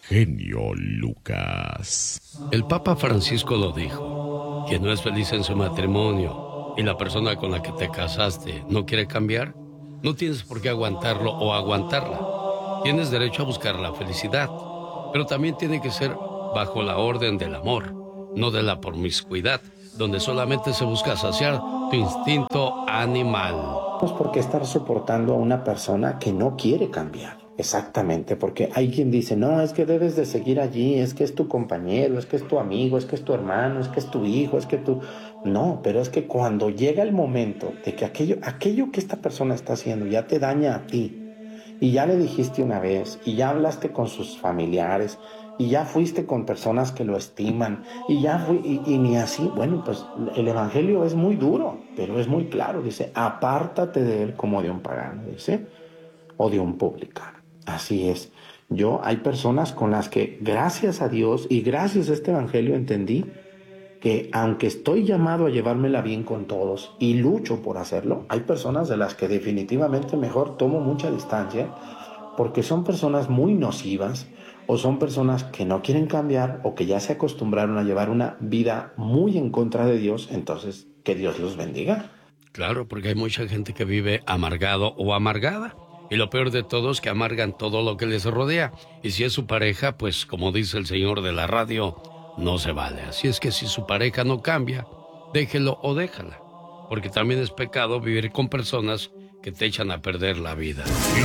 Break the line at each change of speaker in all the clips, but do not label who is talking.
genio Lucas.
El Papa Francisco lo dijo. Quien no es feliz en su matrimonio y la persona con la que te casaste no quiere cambiar, no tienes por qué aguantarlo o aguantarla. Tienes derecho a buscar la felicidad, pero también tiene que ser bajo la orden del amor, no de la promiscuidad, donde solamente se busca saciar tu instinto animal.
No es por qué estar soportando a una persona que no quiere cambiar. Exactamente, porque hay quien dice, no, es que debes de seguir allí, es que es tu compañero, es que es tu amigo, es que es tu hermano, es que es tu hijo, es que tú... No, pero es que cuando llega el momento de que aquello que esta persona está haciendo ya te daña a ti, y ya le dijiste una vez, y ya hablaste con sus familiares, y ya fuiste con personas que lo estiman, y ni así, bueno, pues el evangelio es muy duro, pero es muy claro, dice, apártate de él como de un pagano, dice, o de un publicano. Así es. Hay personas con las que, gracias a Dios y gracias a este evangelio, entendí que aunque estoy llamado a llevármela bien con todos y lucho por hacerlo, hay personas de las que definitivamente mejor tomo mucha distancia porque son personas muy nocivas o son personas que no quieren cambiar o que ya se acostumbraron a llevar una vida muy en contra de Dios. Entonces, que Dios los bendiga.
Claro, porque hay mucha gente que vive amargado o amargada. Y lo peor de todo es que amargan todo lo que les rodea. Y si es su pareja, pues como dice el señor de la radio, no se vale. Así es que si su pareja no cambia, déjelo o déjala. Porque también es pecado vivir con personas que te echan a perder la vida.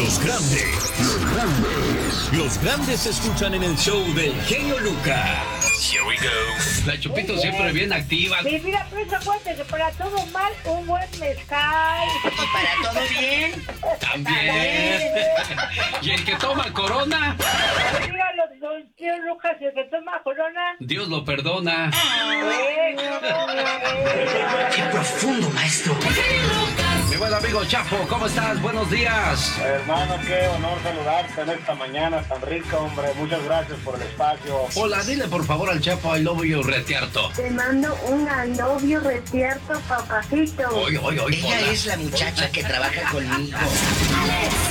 Los grandes se escuchan en el show del genio Lucas. Here we go.
La Chupito siempre bien activa.
Sí, mira, pues acuérdate que para todo mal, un buen mezcal.
¿Y para todo bien?
También. Y el que toma Corona.
Mira, los tíos Lucas, el que toma Corona.
Dios lo perdona.
¡Qué profundo, maestro!
Mi buen amigo Chapo, ¿cómo estás? Buenos días.
Hermano, qué honor saludarte en esta mañana tan rica, hombre. Muchas gracias por el espacio.
Hola, dile por favor al Chapo, I love you, retierto.
Te mando un I love you, retierto, papacito.
Oye,
Ella es la muchacha que trabaja conmigo.
Alex,